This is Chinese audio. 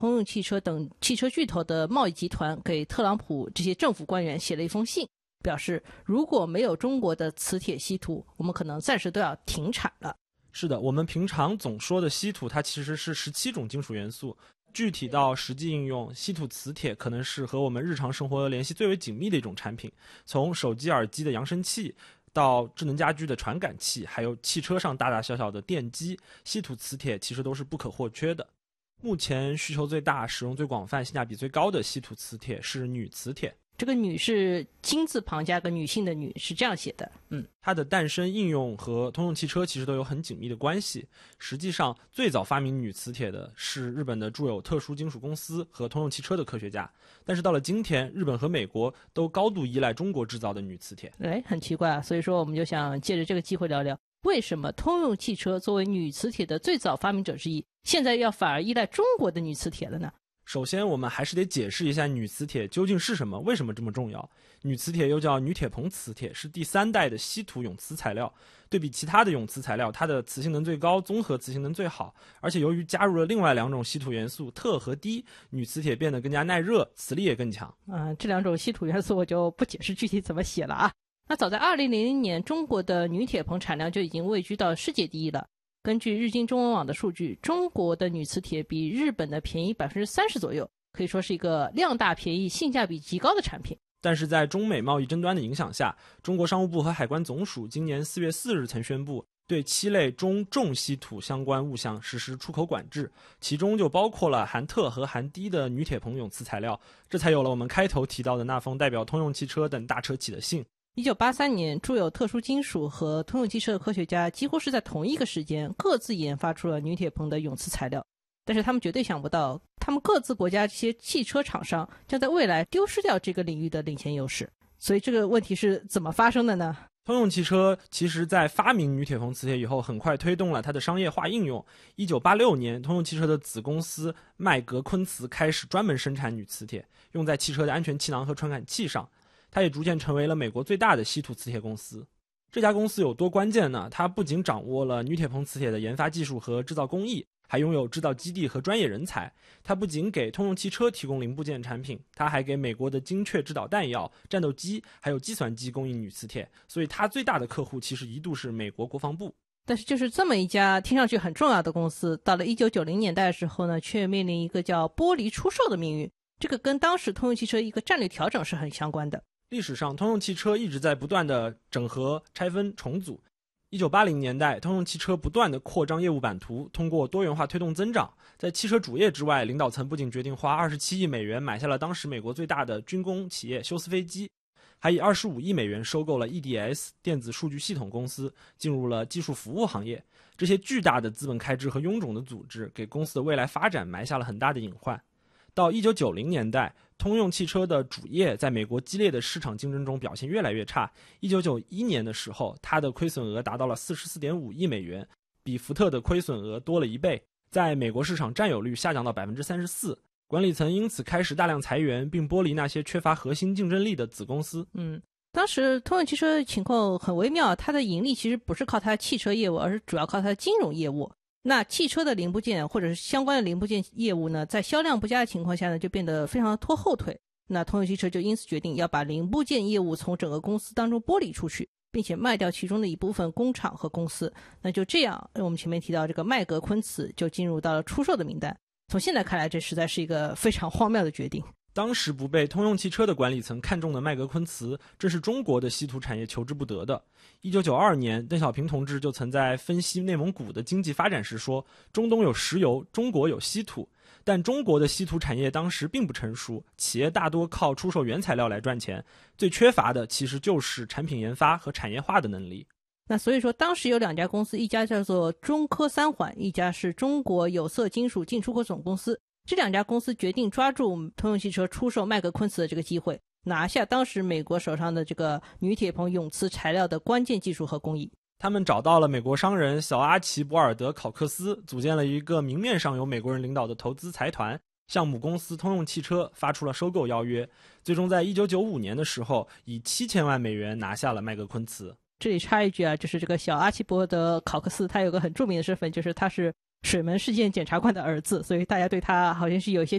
通用汽车等汽车巨头的贸易集团给特朗普这些政府官员写了一封信，表示如果没有中国的磁铁稀土，我们可能暂时都要停产了。 是的，我们平常总说的稀土，它其实是17种金属元素。具体到实际应用，稀土磁铁可能是和我们日常生活联系最为紧密的一种产品。从手机、耳机的扬声器，到智能家居的传感器，还有汽车上大大小小的电机，稀土磁铁其实都是不可或缺的。目前需求最大、使用最广泛、性价比最高的稀土磁铁是铝磁铁。 这个铝是金字旁加个女性的女，是这样写的。 它的诞生、应用和通用汽车其实都有很紧密的关系。实际上，最早发明铝磁铁的是日本的著有特殊金属公司和通用汽车的科学家。但是到了今天，日本和美国都高度依赖中国制造的铝磁铁。 很奇怪啊！所以说，我们就想借着这个机会聊聊，为什么通用汽车作为铝磁铁的最早发明者之一，现在要反而依赖中国的铝磁铁了呢？ 首先，我们还是得解释一下铝磁铁究竟是什么，为什么这么重要。铝磁铁又叫铝铁硼磁铁，是第3代的稀土永磁材料。对比其他的永磁材料，它的磁性能最高，综合磁性能最好。而且由于加入了另外2种稀土元素铊和锑，铝磁铁变得更加耐热，磁力也更强。 这2种稀土元素我就不解释具体怎么写了啊。那早在2000年，中国的铝铁硼产量就已经位居到世界第一了。根据日经中文网的数据，中国的铝磁铁比日本的便宜30%左右，可以说是一个量大便宜、性价比极高的产品。 但是在中美贸易争端的影响下，中国商务部和海关总署今年4月4日曾宣布，对7类中重稀土相关物项实施出口管制，其中就包括了含铊和含锑的铝铁硼永磁材料，这才有了我们开头提到的那封代表通用汽车等大车企的信。 1983年，著有特殊金属和通用汽车的科学家几乎是在同一个时间各自研发出了铝铁硼的永磁材料，但是他们绝对想不到，他们各自国家这些汽车厂商将在未来丢失掉这个领域的领先优势。所以这个问题是怎么发生的呢？ 通用汽车其实在发明铝铁硼磁铁以后，很快推动了它的商业化应用。1986年，通用汽车的子公司麦格昆瓷开始专门生产铝磁铁，用在汽车的安全气囊和传感器上。它也逐渐成为了美国最大的稀土磁铁公司。这家公司有多关键呢？它不仅掌握了铝铁硼磁铁的研发技术和制造工艺，还拥有制造基地和专业人才。它不仅给通用汽车提供零部件产品，它还给美国的精确制导弹药、战斗机还有计算机供应铝磁铁。所以它最大的客户其实一度是美国国防部。 但是就是这么一家听上去很重要的公司，到了1990年代的时候呢，却面临一个叫剥离出售的命运。这个跟当时通用汽车一个战略调整是很相关的。 历史上，通用汽车一直在不断的整合、拆分、重组。1980年代，通用汽车不断的扩张业务版图，通过多元化推动增长。在汽车主业之外，领导层不仅决定花27亿美元买下了当时美国最大的军工企业休斯飞机，还以25亿美元收购了 EDS 电子数据系统公司，进入了技术服务行业。这些巨大的资本开支和臃肿的组织，给公司的未来发展埋下了很大的隐患。到1990年代，通用汽车的主业在美国激烈的市场竞争中表现越来越差。1991年的时候，它的亏损额达到了44.5亿美元，比福特的亏损额多了1倍，在美国市场占有率下降到34%。管理层因此开始大量裁员，并剥离那些缺乏核心竞争力的子公司。 当时通用汽车的情况很微妙，它的盈利其实不是靠它的汽车业务，而是主要靠它的金融业务。那汽车的零部件或者是相关的零部件业务呢，在销量不佳的情况下呢，就变得非常的拖后腿。那通用汽车就因此决定要把零部件业务从整个公司当中剥离出去，并且卖掉其中的一部分工厂和公司。那就这样，我们前面提到这个麦格昆瓷就进入到了出售的名单。从现在看来，这实在是一个非常荒谬的决定。 当时不被通用汽车的管理层看中的麦格昆瓷，正是中国的稀土产业求之不得的。1992年，邓小平同志就曾在分析内蒙古的经济发展时说，中东有石油，中国有稀土。但中国的稀土产业当时并不成熟，企业大多靠出售原材料来赚钱，最缺乏的其实就是产品研发和产业化的能力。 那所以说，当时有2家公司，一家叫做中科三环，一家是中国有色金属进出口总公司。这2家公司决定抓住通用汽车出售麦格昆瓷的这个机会，拿下当时美国手上的这个铝铁硼永磁材料的关键技术和工艺。 他们找到了美国商人小阿奇博尔德考克斯，组建了一个明面上由美国人领导的投资财团，向母公司通用汽车发出了收购邀约。最终在1995年的时候，以7000万美元拿下了麦格昆瓷。 这里插一句啊，就是这个小阿奇博德考克斯，他有个很著名的身份，就是他是水门事件检察官的儿子，所以大家对他好像是有一些